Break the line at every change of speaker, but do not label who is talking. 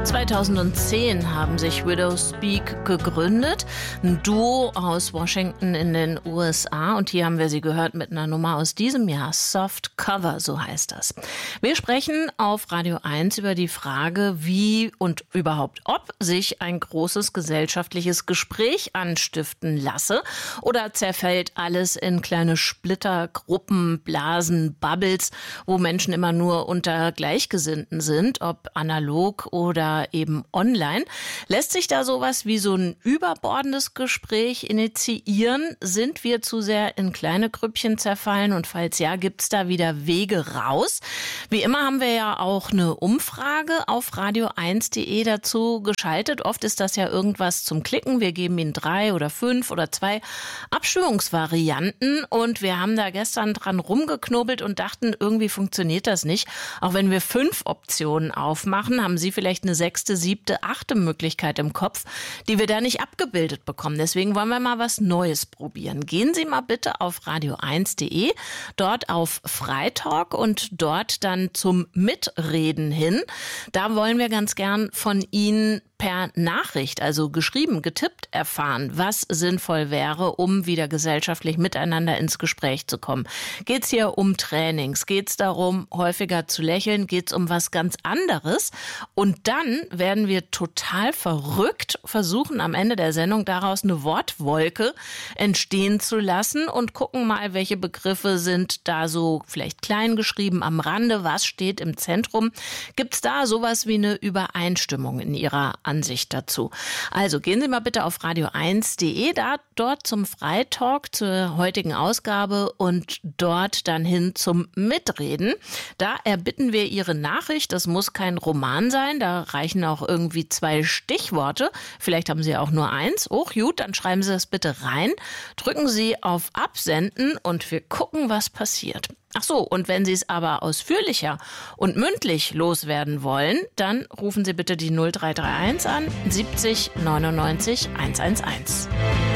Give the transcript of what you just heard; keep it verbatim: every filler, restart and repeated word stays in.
zweitausendzehn haben sich Widowspeak gegründet, ein Duo aus Washington in den U S A, und hier haben wir sie gehört mit einer Nummer aus diesem Jahr, Soft Cover, so heißt das. Wir sprechen auf Radio eins über die Frage, wie und überhaupt ob sich ein großes gesellschaftliches Gespräch anstiften lasse oder zerfällt alles in kleine Splitter, Gruppen, Blasen, Bubbles, wo Menschen immer nur unter Gleichgesinnten sind, ob analog oder eben online. Lässt sich da sowas wie so ein überbordendes Gespräch initiieren? Sind wir zu sehr in kleine Grüppchen zerfallen? Und falls ja, gibt's da wieder Wege raus? Wie immer haben wir ja auch eine Umfrage auf radio eins punkt de dazu geschaltet. Oft ist das ja irgendwas zum Klicken. Wir geben Ihnen drei oder fünf oder zwei Abstimmungsvarianten. Und wir haben da gestern dran rumgeknobelt und dachten, irgendwie funktioniert das nicht. Auch wenn wir fünf Optionen aufmachen, haben Sie vielleicht eine sechste, siebte, achte Möglichkeit im Kopf, die wir da nicht abgebildet bekommen. Deswegen wollen wir mal was Neues probieren. Gehen Sie mal bitte auf radio eins punkt de, dort auf Freitalk und dort dann zum Mitreden hin. Da wollen wir ganz gern von Ihnen per Nachricht, also geschrieben, getippt, erfahren, was sinnvoll wäre, um wieder gesellschaftlich miteinander ins Gespräch zu kommen. Geht es hier um Trainings? Geht es darum, häufiger zu lächeln? Geht es um was ganz anderes? Und dann werden wir total verrückt versuchen, am Ende der Sendung daraus eine Wortwolke entstehen zu lassen und gucken mal, welche Begriffe sind da so vielleicht klein geschrieben am Rande, was steht im Zentrum. Gibt es da sowas wie eine Übereinstimmung in Ihrer Ansicht dazu? Also gehen Sie mal bitte auf radio eins punkt de, da, dort zum Freitalk zur heutigen Ausgabe und dort dann hin zum Mitreden. Da erbitten wir Ihre Nachricht. Das muss kein Roman sein, da reichen auch irgendwie zwei Stichworte. Vielleicht haben Sie auch nur eins. Oh, gut, dann schreiben Sie das bitte rein. Drücken Sie auf Absenden und wir gucken, was passiert. Ach so, und wenn Sie es aber ausführlicher und mündlich loswerden wollen, dann rufen Sie bitte die null drei drei eins an, siebzig neunundneunzig hundertelf.